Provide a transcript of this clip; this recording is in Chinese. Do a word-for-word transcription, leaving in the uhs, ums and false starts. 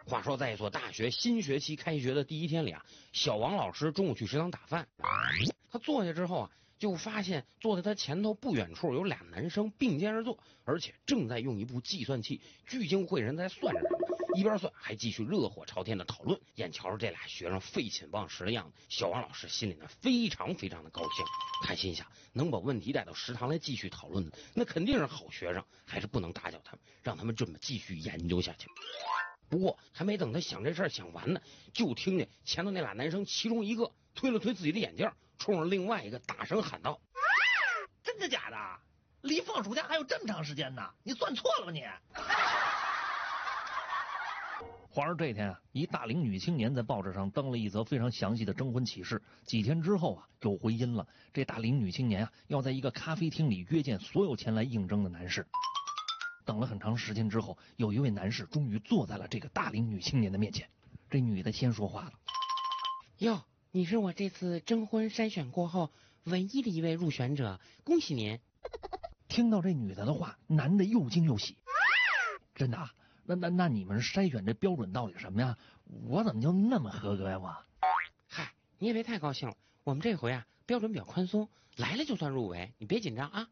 话说，在一所大学新学期开学的第一天里啊，小王老师中午去食堂打饭，他坐下之后啊，就发现坐在他前头不远处有俩男生并肩而坐，而且正在用一部计算器聚精会神在算着什么，一边算还继续热火朝天的讨论。眼瞧着这俩学生废寝忘食的样子，小王老师心里呢非常非常的高兴。他心想，能把问题带到食堂来继续讨论的，那肯定是好学生，还是不能打搅他们，让他们这么继续研究下去。不过还没等他想这事儿想完呢，就听见前头那俩男生其中一个推了推自己的眼镜，冲着另外一个大声喊道：“ 真的假的？离放暑假还有这么长时间呢？你算错了吧你？” 话说这天啊，一大龄女青年在报纸上登了一则非常详细的征婚启事。几天之后啊，有回音了。这大龄女青年啊，要在一个咖啡厅里约见所有前来应征的男士。等了很长时间之后，有一位男士终于坐在了这个大龄女青年的面前。这女的先说话了：“ 哟，你是我这次征婚筛选过后唯一的一位入选者，恭喜您！” 听到这女的的话，男的又惊又喜：“真的啊？那那那你们筛选这标准到底什么呀？我怎么就那么合格呀我？”“ 嗨，你也别太高兴了，我们这回啊标准比较宽松，来了就算入围，你别紧张啊。”